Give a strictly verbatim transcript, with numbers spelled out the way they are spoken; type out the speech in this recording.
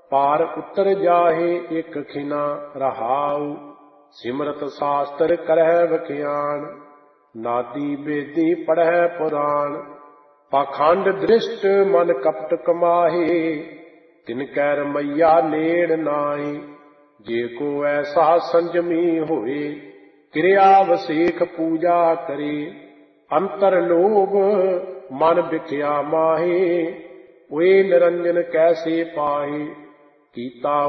ਪਾਰ ਉਤਰ ਜਾਹੇ ਇਕ ਖਿਨਾ ਰਹਾਉ। ਸਿਮਰਤ ਸਾਸਤਰ ਕਰਹਿ ਵਖਿਆਨ, ਨਾਦੀ ਬੇਦੀ ਪੜ੍ਹੈ ਪੁਰਾਣ। ਪਾਖੰਡ ਦ੍ਰਿਸ਼ਟ ਮਨ ਕਪਟ ਕਮਾਹੇ, ਤਿਨ ਕੈ ਰਮਈਆ ਨੇੜ ਨਾਹੀ। ਜੇ ਕੋ ਐਸਾ ਸੰਜਮੀ ਹੋਏ, ਕਿਰਿਆ ਵਸੇਖ ਪੂਜਾ ਕਰੇ। ਅੰਤਰ ਲੋਭ ਮਨ ਵਿਖਿਆ ਮਾਹੇ, ਓਏ ਨਿਰੰਜਨ ਕੈਸੇ ਪਾਹੇ। ਕੀਤਾ